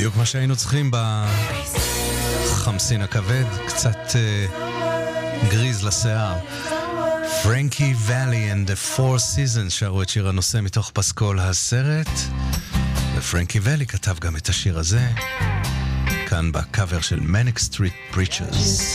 בדיוק מה שהיינו צריכים בחמסין הכבד, קצת גריז לשיער. פרנקי ואלי and the Four Seasons שרו את שיר הנושא מתוך פסקול הסרט, ופרנקי ואלי כתב גם את השיר הזה כאן בקאבר של Manic Street Preachers.